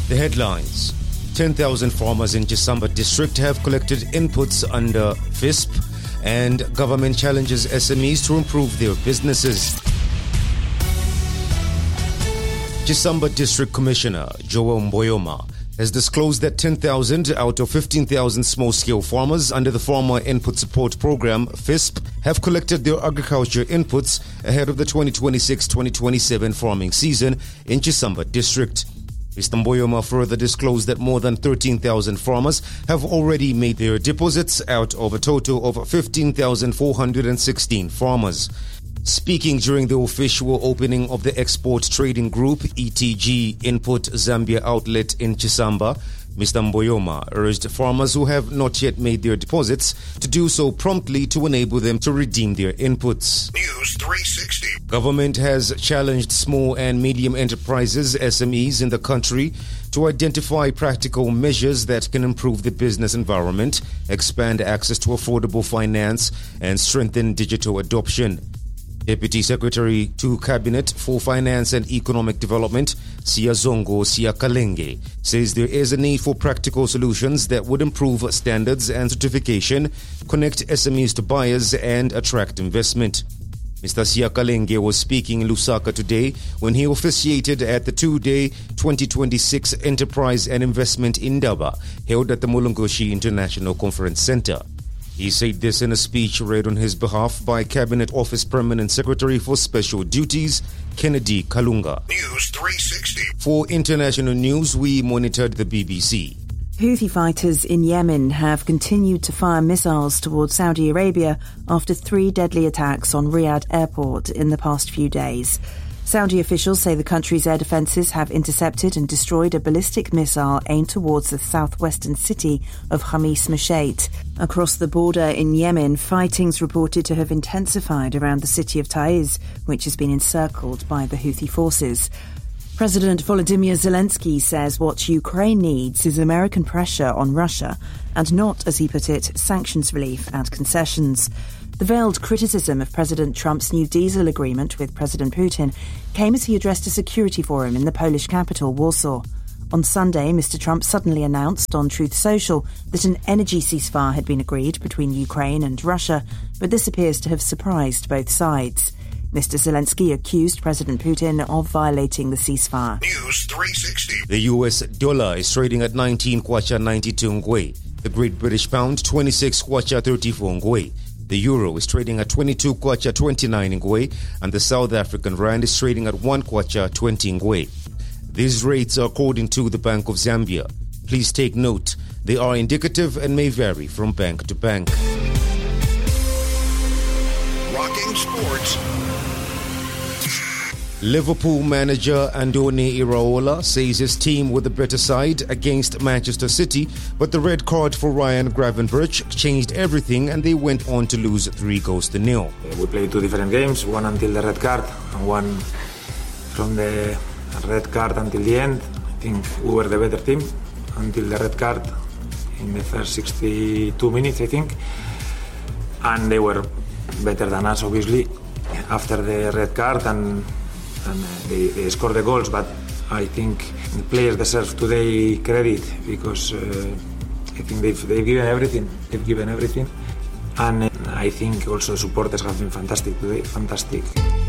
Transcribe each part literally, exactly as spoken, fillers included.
The headlines. ten thousand farmers in Chisamba district have collected inputs under F I S P, and government challenges S M Es to improve their businesses. Chisamba District Commissioner Joel Mboyoma has disclosed that ten thousand out of fifteen thousand small-scale farmers under the Farmer Input Support Program, F I S P, have collected their agriculture inputs ahead of the twenty twenty-six twenty twenty-seven farming season in Chisamba District. Mister Mboyoma further disclosed that more than thirteen thousand farmers have already made their deposits out of a total of fifteen thousand four hundred sixteen farmers. Speaking during the official opening of the Export Trading Group E T G Input Zambia outlet in Chisamba, Mister Mboyoma urged farmers who have not yet made their deposits to do so promptly to enable them to redeem their inputs. News three sixty. Government has challenged small and medium enterprises, S M Es, in the country to identify practical measures that can improve the business environment, expand access to affordable finance, and strengthen digital adoption. Deputy Secretary to Cabinet for Finance and Economic Development, Siyazongo Siyakalenge, says there is a need for practical solutions that would improve standards and certification, connect S M Es to buyers, and attract investment. Mister Siyakalenge was speaking in Lusaka today when he officiated at the two-day twenty twenty-six Enterprise and Investment Indaba held at the Mulungushi International Conference Center. He said this in a speech read on his behalf by Cabinet Office Permanent Secretary for Special Duties, Kennedy Kalunga. News three sixty. For international news, we monitored the B B C. Houthi fighters in Yemen have continued to fire missiles towards Saudi Arabia after three deadly attacks on Riyadh airport in the past few days. Saudi officials say the country's air defences have intercepted and destroyed a ballistic missile aimed towards the southwestern city of Khamis Mashat. Across the border in Yemen, fighting's reported to have intensified around the city of Taiz, which has been encircled by the Houthi forces. President Volodymyr Zelensky says what Ukraine needs is American pressure on Russia and not, as he put it, sanctions relief and concessions. The veiled criticism of President Trump's new diesel agreement with President Putin came as he addressed a security forum in the Polish capital, Warsaw. On Sunday, Mister Trump suddenly announced on Truth Social that an energy ceasefire had been agreed between Ukraine and Russia, but this appears to have surprised both sides. Mister Zelensky accused President Putin of violating the ceasefire. News three sixty. The U S dollar is trading at nineteen kwacha ninety-two ngwe. The Great British Pound, twenty-six kwacha thirty-four ngwe. The euro is trading at twenty-two kwacha twenty-nine ngwe, and the South African rand is trading at one kwacha twenty ngwe. These rates are according to the Bank of Zambia. Please take note, they are indicative and may vary from bank to bank. Rocking sports. Liverpool manager Andoni Iraola says his team were the better side against Manchester City, but the red card for Ryan Gravenberch changed everything and they went on to lose three goals to nil. We played two different games, one until the red card and one from the red card until the end. I think we were the better team until the red card in the first sixty-two minutes, I think. And they were better than us, obviously, after the red card, and and they, they scored the goals, but I think the players deserve today credit because uh, I think they've, they've given everything, they've given everything, and uh, I think also the supporters have been fantastic today, fantastic.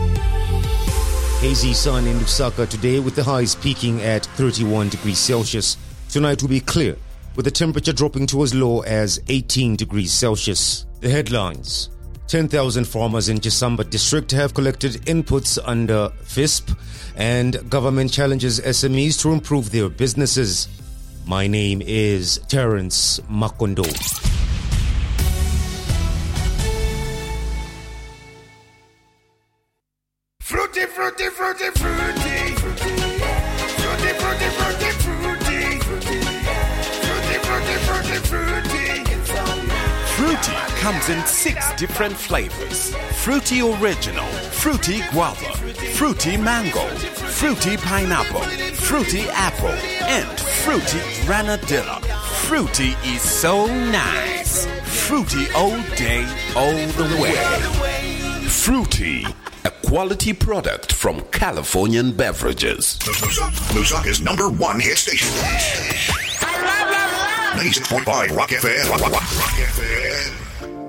Hazy sun in Lusaka today with the highs peaking at thirty-one degrees Celsius. Tonight will be clear, with the temperature dropping to as low as eighteen degrees Celsius. The headlines. ten thousand farmers in Chisamba district have collected inputs under F I S P, and government challenges S M Es to improve their businesses. My name is Terence Makondo. Fruity, fruity, fruity, fruity. Fruity, fruity, fruity, fruity. Fruity, fruity, fruity, fruity. Fruity comes in six different flavors. Fruity Original, Fruity Guava, Fruity Mango, Fruity Pineapple, Fruity Apple, and Fruity Granadilla. Fruity is so nice. Fruity all day, all the way. Fruity, a quality product from Californian Beverages. Lusaka's number one hit station. ninety-six point five Rock F M. Rock, Rock, Rock F M.